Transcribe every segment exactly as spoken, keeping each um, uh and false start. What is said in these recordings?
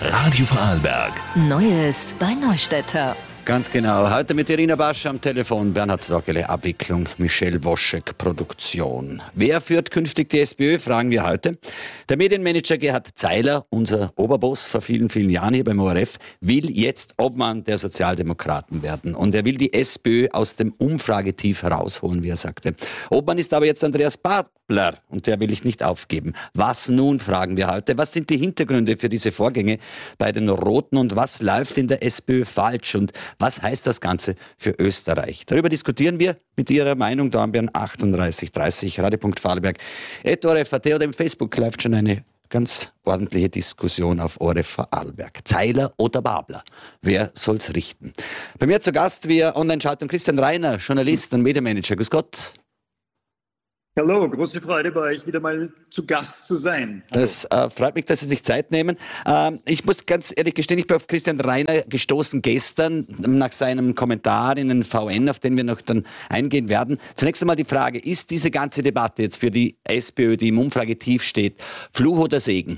Radio Vorarlberg. Neues bei Neustädter. Ganz genau. Heute mit Irina Basch am Telefon, Bernhard Roggele, Abwicklung, Michelle Woschek, Produktion. Wer führt künftig die SPÖ, fragen wir heute. Der Medienmanager Gerhard Zeiler, unser Oberboss vor vielen, vielen Jahren hier beim O R F, will jetzt Obmann der Sozialdemokraten werden. Und er will die SPÖ aus dem Umfragetief herausholen, wie er sagte. Obmann ist aber jetzt Andreas Babler und der will ich nicht aufgeben. Was nun, fragen wir heute. Was sind die Hintergründe für diese Vorgänge bei den Roten und was läuft in der SPÖ falsch? Und was heißt das Ganze für Österreich? Darüber diskutieren wir mit Ihrer Meinung. Da haben wir achtunddreißig dreißig, Radio.Vorarlberg, at O R F Punkt A T oder im Facebook läuft schon eine ganz ordentliche Diskussion auf O R F Vorarlberg. Zeiler oder Babler? Wer soll's richten? Bei mir zu Gast via Online-Schaltung Christian Reiner, Journalist und Medienmanager. Grüß Gott. Hallo, große Freude bei euch wieder mal zu Gast zu sein. Hallo. Das äh, freut mich, dass Sie sich Zeit nehmen. Ähm, ich muss ganz ehrlich gestehen, ich bin auf Christian Reiner gestoßen gestern nach seinem Kommentar in den V N, auf den wir noch dann eingehen werden. Zunächst einmal die Frage, ist diese ganze Debatte jetzt für die SPÖ, die im Umfragetief steht, Fluch oder Segen?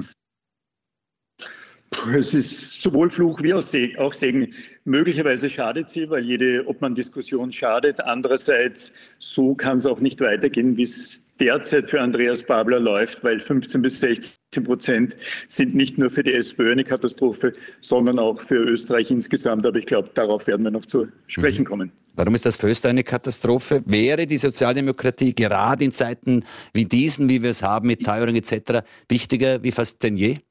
Es ist sowohl Fluch wie auch Segen. Möglicherweise schadet sie, weil jede Obmann-Diskussion schadet. Andererseits, so kann es auch nicht weitergehen, wie es derzeit für Andreas Babler läuft, weil fünfzehn bis sechzehn Prozent sind nicht nur für die SPÖ eine Katastrophe, sondern auch für Österreich insgesamt. Aber ich glaube, darauf werden wir noch zu sprechen kommen. Warum ist das für Österreich eine Katastrophe? Wäre die Sozialdemokratie gerade in Zeiten wie diesen, wie wir es haben, mit Teuerung et cetera, wichtiger wie fast denn je?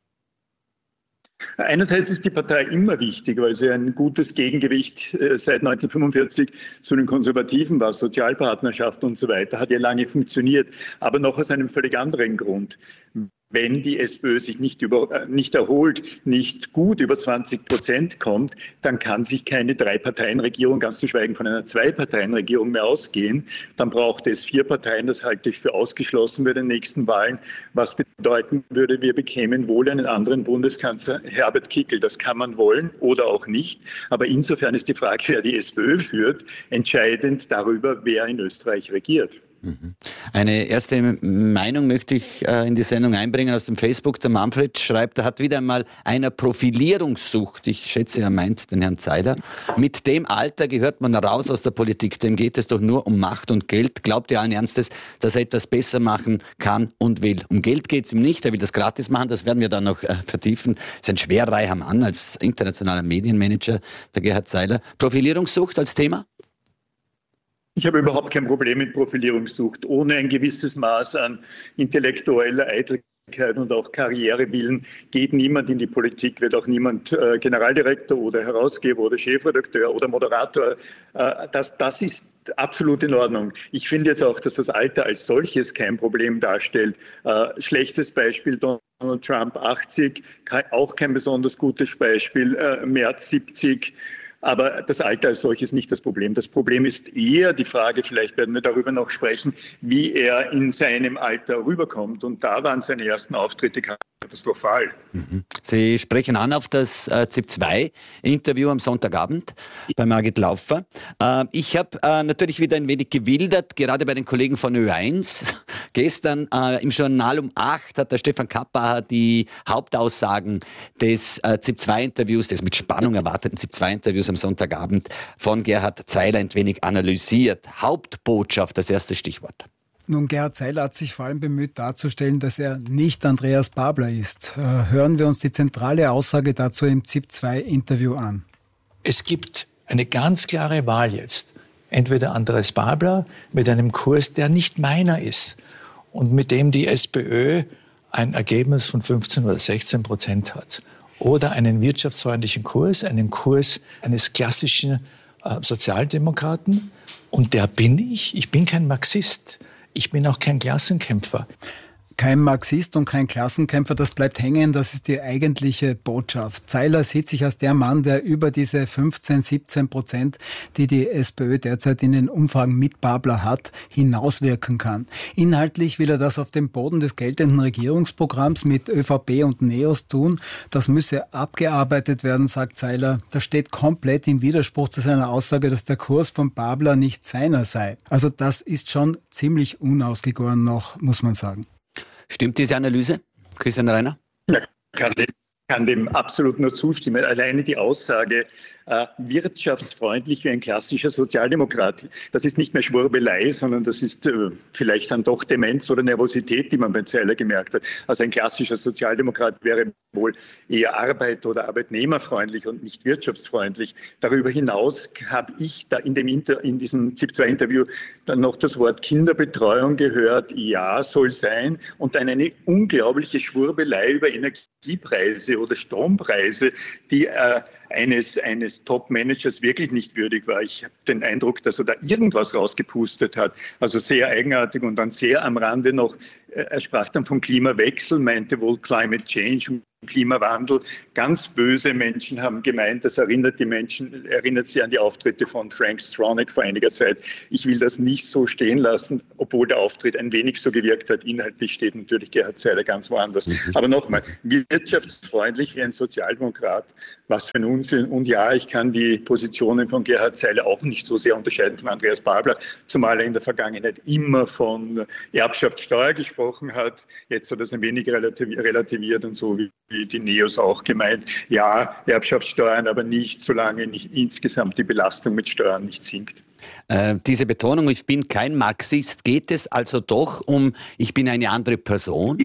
Einerseits ist die Partei immer wichtig, weil sie ein gutes Gegengewicht äh, seit neunzehnhundertfünfundvierzig zu den Konservativen war, Sozialpartnerschaft und so weiter, hat ja lange funktioniert, aber noch aus einem völlig anderen Grund. Wenn die SPÖ sich nicht, über, nicht erholt, nicht gut über zwanzig Prozent kommt, dann kann sich keine Drei-Parteien-Regierung, ganz zu schweigen von einer Zwei-Parteien-Regierung mehr ausgehen. Dann braucht es vier Parteien, das halte ich für ausgeschlossen bei den nächsten Wahlen, was bedeuten würde, wir bekämen wohl einen anderen Bundeskanzler, Herbert Kickl. Das kann man wollen oder auch nicht. Aber insofern ist die Frage, wer die SPÖ führt, entscheidend darüber, wer in Österreich regiert. Eine erste Meinung möchte ich äh, in die Sendung einbringen aus dem Facebook. Der Manfred schreibt, da hat wieder einmal einer Profilierungssucht. Ich schätze, er meint den Herrn Zeiler. Mit dem Alter gehört man raus aus der Politik. Dem geht es doch nur um Macht und Geld. Glaubt ihr allen Ernstes, dass er etwas besser machen kann und will? Um Geld geht es ihm nicht. Er will das gratis machen. Das werden wir dann noch äh, vertiefen. Ist ein schwerreicher Mann als internationaler Medienmanager, der Gerhard Zeiler. Profilierungssucht als Thema? Ich habe überhaupt kein Problem mit Profilierungssucht. Ohne ein gewisses Maß an intellektueller Eitelkeit und auch Karrierewillen geht niemand in die Politik, wird auch niemand äh, Generaldirektor oder Herausgeber oder Chefredakteur oder Moderator. Äh, das, das ist absolut in Ordnung. Ich finde jetzt auch, dass das Alter als solches kein Problem darstellt. Äh, schlechtes Beispiel, Donald Trump achtzig, auch kein besonders gutes Beispiel, äh, Merz siebzig. Aber das Alter als solches ist nicht das Problem. Das Problem ist eher die Frage, vielleicht werden wir darüber noch sprechen, wie er in seinem Alter rüberkommt. Und da waren seine ersten Auftritte katastrophal. Mhm. Sie sprechen an auf das äh, ZIP zwei Interview am Sonntagabend bei Margit Laufer. Äh, ich habe äh, natürlich wieder ein wenig gewildert, gerade bei den Kollegen von Ö eins. Gestern äh, im Journal um acht hat der Stefan Kappacher die Hauptaussagen des äh, ZIP zwei Interviews, des mit Spannung erwarteten ZIP zwei Interviews am Sonntagabend von Gerhard Zeiler ein wenig analysiert. Hauptbotschaft, das erste Stichwort. Nun, Gerhard Zeiler hat sich vor allem bemüht darzustellen, dass er nicht Andreas Babler ist. Äh, hören wir uns die zentrale Aussage dazu im ZIP zwei Interview an. Es gibt eine ganz klare Wahl jetzt. Entweder Andreas Babler mit einem Kurs, der nicht meiner ist und mit dem die SPÖ ein Ergebnis von fünfzehn oder sechzehn Prozent hat. Oder einen wirtschaftsfreundlichen Kurs, einen Kurs eines klassischen äh, Sozialdemokraten. Und der bin ich. Ich bin kein Marxist. Ich bin auch kein Klassenkämpfer. Kein Marxist und kein Klassenkämpfer, das bleibt hängen, das ist die eigentliche Botschaft. Zeiler sieht sich als der Mann, der über diese fünfzehn, siebzehn Prozent, die die SPÖ derzeit in den Umfragen mit Babler hat, hinauswirken kann. Inhaltlich will er das auf dem Boden des geltenden Regierungsprogramms mit ÖVP und NEOS tun. Das müsse abgearbeitet werden, sagt Zeiler. Das steht komplett im Widerspruch zu seiner Aussage, dass der Kurs von Babler nicht seiner sei. Also das ist schon ziemlich unausgegoren noch, muss man sagen. Stimmt diese Analyse, Christian Reiner? Ja, kann ich, kann dem absolut nur zustimmen. Alleine die Aussage, äh, wirtschaftsfreundlich wie ein klassischer Sozialdemokrat, das ist nicht mehr Schwurbelei, sondern das ist äh, vielleicht dann doch Demenz oder Nervosität, die man bei Zeiler gemerkt hat. Also ein klassischer Sozialdemokrat wäre wohl eher arbeit- oder arbeitnehmerfreundlich und nicht wirtschaftsfreundlich. Darüber hinaus habe ich da in, dem Inter in diesem ZIP zwei Interview dann noch das Wort Kinderbetreuung gehört. Ja, soll sein. Und dann eine unglaubliche Schwurbelei über Energiepreise oder Strompreise, die äh, eines, eines Top-Managers wirklich nicht würdig war. Ich habe den Eindruck, dass er da irgendwas rausgepustet hat. Also sehr eigenartig und dann sehr am Rande noch, äh, er sprach dann vom Klimawechsel, meinte wohl Climate Change und Klimawandel. Ganz böse Menschen haben gemeint, das erinnert die Menschen, erinnert sie an die Auftritte von Frank Stronach vor einiger Zeit. Ich will das nicht so stehen lassen, obwohl der Auftritt ein wenig so gewirkt hat. Inhaltlich steht natürlich Gerhard Zeiler ganz woanders. Aber nochmal, wirtschaftsfreundlich wie ein Sozialdemokrat, was für ein Unsinn. Und ja, ich kann die Positionen von Gerhard Zeiler auch nicht so sehr unterscheiden von Andreas Babler, zumal er in der Vergangenheit immer von Erbschaftssteuer gesprochen hat. Jetzt hat er es ein wenig relativiert und so wie die Neos auch gemeint. Ja, Erbschaftssteuern, aber nicht, solange nicht insgesamt die Belastung mit Steuern nicht sinkt. Äh, diese Betonung, ich bin kein Marxist, geht es also doch um, ich bin eine andere Person?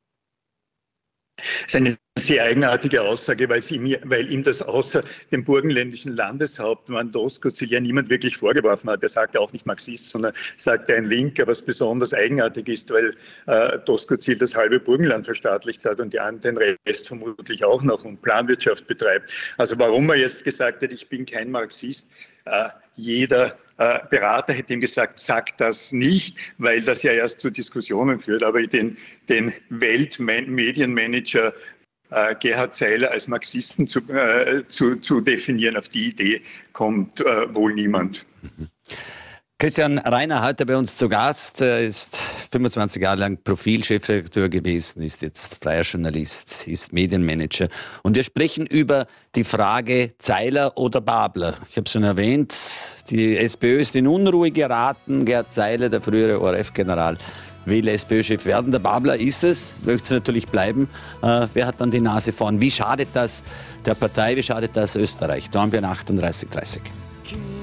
Das ist eine sehr eigenartige Aussage, weil, sie ihm, weil ihm das außer dem burgenländischen Landeshauptmann Doskozil ja niemand wirklich vorgeworfen hat. Er sagte auch nicht Marxist, sondern sagte ein Linker, was besonders eigenartig ist, weil äh, Doskozil das halbe Burgenland verstaatlicht hat und die anderen, den Rest vermutlich auch noch und Planwirtschaft betreibt. Also warum er jetzt gesagt hat, ich bin kein Marxist, äh, jeder äh, Berater hätte ihm gesagt, sag das nicht, weil das ja erst zu Diskussionen führt. Aber den, den Weltmedienmanager äh, Gerhard Zeiler als Marxisten zu, äh, zu, zu definieren, auf die Idee kommt äh, wohl niemand. Christian Reiner, heute bei uns zu Gast. Er ist fünfundzwanzig Jahre lang Profil-Chefredakteur gewesen, ist jetzt freier Journalist, ist Medienmanager. Und wir sprechen über die Frage Zeiler oder Babler. Ich habe es schon erwähnt, die SPÖ ist in Unruhe geraten. Gerhard Zeiler, der frühere O R F-General, will SPÖ-Chef werden. Der Babler ist es, möchte es natürlich bleiben. Äh, wer hat dann die Nase vorn? Wie schadet das der Partei, wie schadet das Österreich? Dornbirn achtunddreißig dreißig.